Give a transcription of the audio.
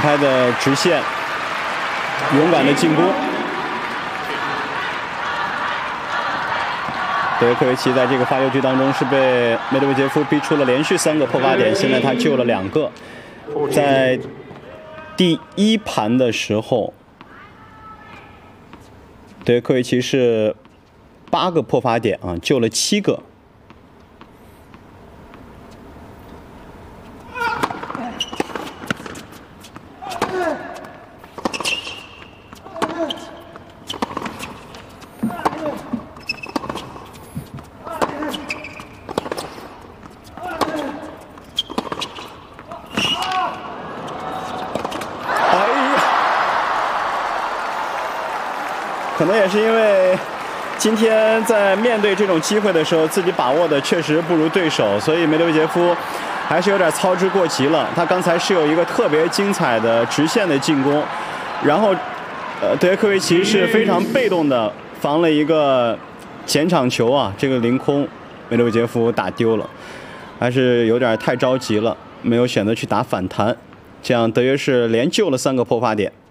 拍的直线，勇敢的进攻。德约科维奇在这个发球局当中是被梅德韦杰夫逼出了连续3个破发点，现在他救了2个。在第1盘的时候，德约科维奇是8个破发点啊，救了7个。可能也是因为今天在面对这种机会的时候，自己把握的确实不如对手，所以梅德韦杰夫还是有点操之过急了。他刚才是有一个特别精彩的直线的进攻，然后德约科维奇是非常被动的防了一个前场球啊，这个凌空梅德韦杰夫打丢了，还是有点太着急了，没有选择去打反弹，这样德约是连救了3个破发点。